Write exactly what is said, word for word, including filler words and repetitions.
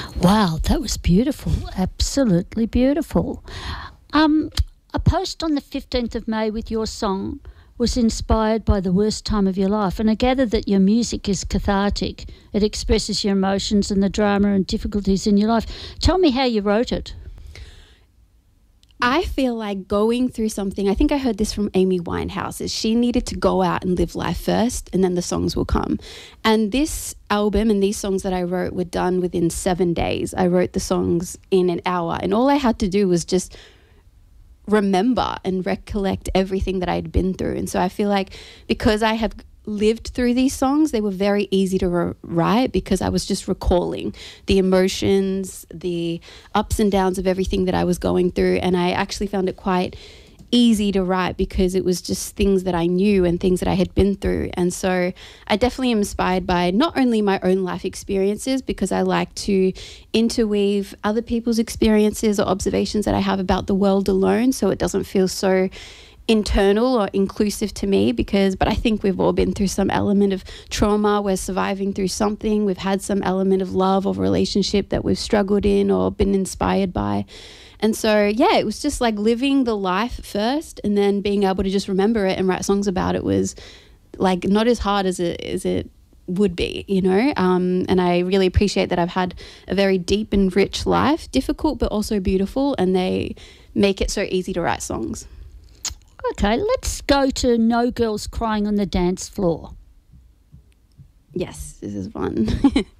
Wow, that was beautiful. Absolutely beautiful. Um, a post on the fifteenth of May with your song was inspired by the worst time of your life, and I gather that your music is cathartic. It expresses your emotions and the drama and difficulties in your life. Tell me how you wrote it. I feel like going through something, I think I heard this from Amy Winehouse, is she needed to go out and live life first and then the songs will come. And this album and these songs that I wrote were done within seven days. I wrote the songs in an hour and all I had to do was just remember and recollect everything that I'd been through. And so I feel like because I have lived through these songs, they were very easy to re- write because I was just recalling the emotions, the ups and downs of everything that I was going through. And I actually found it quite easy to write because it was just things that I knew and things that I had been through. And so I definitely am inspired by not only my own life experiences, because I like to interweave other people's experiences or observations that I have about the world alone, so it doesn't feel so internal or inclusive to me, because but I think we've all been through some element of trauma. We're surviving through something. We've had some element of love or relationship that we've struggled in or been inspired by. And so yeah, it was just like living the life first and then being able to just remember it and write songs about it was like not as hard as it as it would be, you know. Um, and I really appreciate that I've had a very deep and rich life, difficult but also beautiful, and they make it so easy to write songs. Okay, let's go to No Girls Crying on the Dance Floor. Yes, this is one.